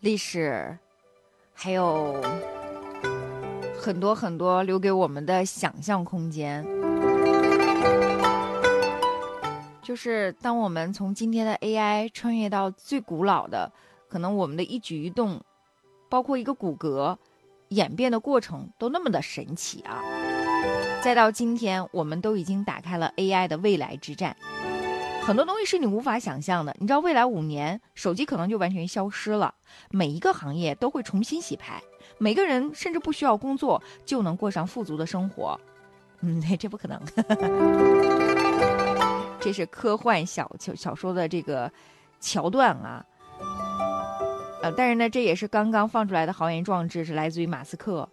历史，还有很多很多留给我们的想象空间。就是当我们从今天的 AI 穿越到最古老的，可能我们的一举一动，包括一个骨骼演变的过程都那么的神奇啊！再到今天，我们都已经打开了 AI 的未来之战，很多东西是你无法想象的。你知道未来5年，手机可能就完全消失了，每一个行业都会重新洗牌，每个人甚至不需要工作就能过上富足的生活。这不可能。这是科幻小说的这个桥段啊，但是呢，这也是刚刚放出来的豪言壮志，是来自于马斯克。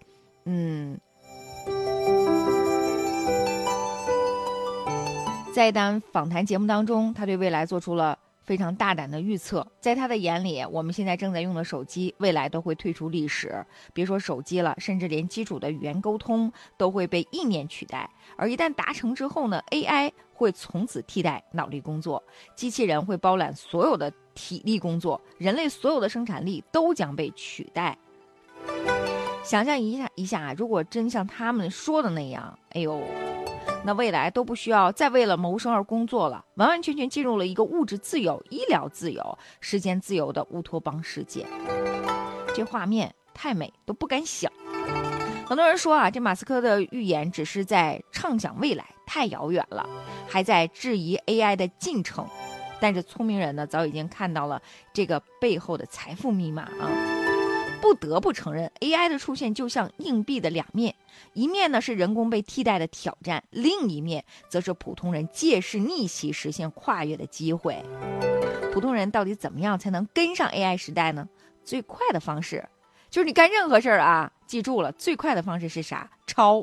在一档访谈节目当中，他对未来做出了非常大胆的预测。在他的眼里，我们现在正在用的手机，未来都会退出历史。别说手机了，甚至连基础的语言沟通都会被意念取代。而一旦达成之后呢 ，AI 会从此替代脑力工作，机器人会包揽所有的体力工作，人类所有的生产力都将被取代。想象一下，如果真像他们说的那样，哎呦，那未来都不需要再为了谋生而工作了，完完全全进入了一个物质自由、医疗自由、时间自由的乌托邦世界。这画面太美，都不敢想。很多人说啊，这马斯克的预言只是在畅想未来，太遥远了，还在质疑 AI 的进程。但是聪明人呢，早已经看到了这个背后的财富密码啊。不得不承认 AI 的出现就像硬币的两面，一面呢是人工被替代的挑战，另一面则是普通人借势逆袭实现跨越的机会。普通人到底怎么样才能跟上 AI 时代呢？最快的方式就是你干任何事儿啊，记住了，最快的方式是啥？抄。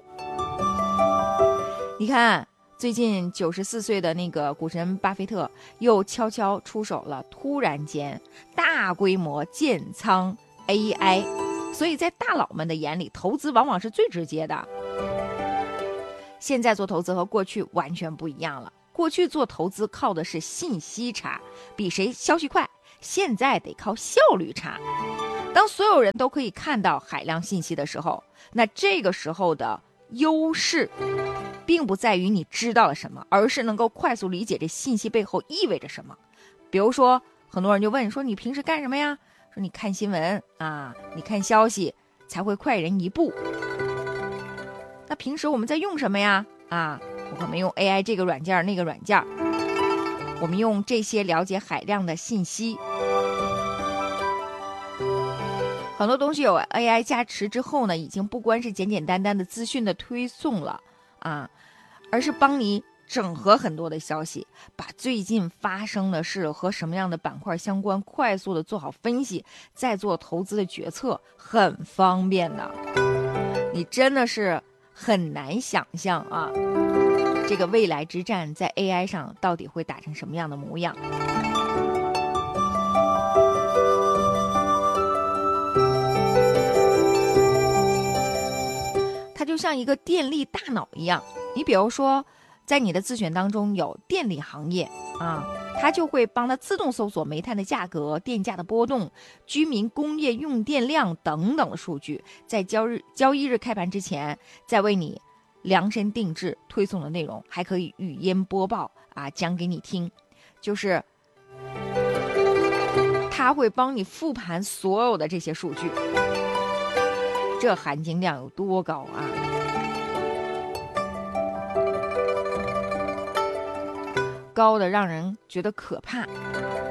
你看最近94岁的那个股神巴菲特又悄悄出手了，突然间大规模建仓AI， 所以在大佬们的眼里，投资往往是最直接的。现在做投资和过去完全不一样了，过去做投资靠的是信息差，比谁消息快，现在得靠效率差。当所有人都可以看到海量信息的时候，那这个时候的优势并不在于你知道了什么，而是能够快速理解这信息背后意味着什么。比如说很多人就问说，你平时干什么呀？说你看新闻啊，你看消息才会快人一步。那平时我们在用什么呀？我们用 AI 这个软件那个软件，我们用这些了解海量的信息。很多东西有 AI 加持之后呢，已经不光是简简单单的资讯的推送了而是帮你整合很多的消息，把最近发生的事和什么样的板块相关，快速的做好分析，再做投资的决策，很方便的。你真的是很难想象啊，这个未来之战在 AI 上到底会打成什么样的模样。它就像一个电力大脑一样，你比如说在你的自选当中有电力行业它就会帮它自动搜索煤炭的价格、电价的波动、居民工业用电量等等的数据，在交易日开盘之前再为你量身定制推送的内容，还可以语音播报讲给你听，就是它会帮你复盘所有的这些数据。这含金量有多高啊！高的让人觉得可怕。